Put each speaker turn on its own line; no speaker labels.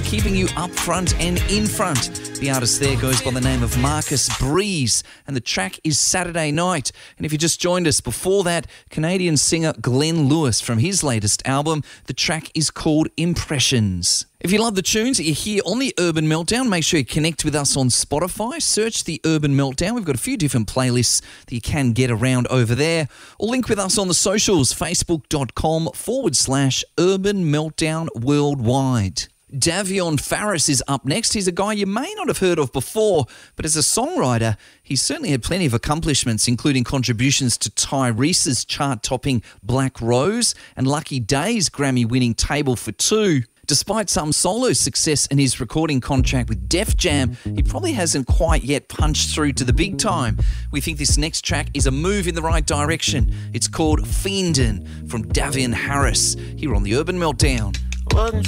keeping you up front and in front. The artist there goes by the name of Marcus Breeze, and the track is Saturday Night. And if you just joined us before that, Canadian singer Glenn Lewis from his latest album, the track is called Impressions. If you love the tunes that you hear on the Urban Meltdown, make sure you connect with us on Spotify. Search the Urban Meltdown. We've got a few different playlists that you can get around over there. Or link with us on the socials, facebook.com/Urban Meltdown Worldwide. Davion Farris is up next. He's a guy you may not have heard of before, but as a songwriter, he's certainly had plenty of accomplishments, including contributions to Tyrese's chart-topping Black Rose and Lucky Day's Grammy-winning Table for Two. Despite some solo success in his recording contract with Def Jam, he probably hasn't quite yet punched through to the big time. We think this next track is a move in the right direction. It's called Fiendin' from Davion Farris here on the Urban Meltdown.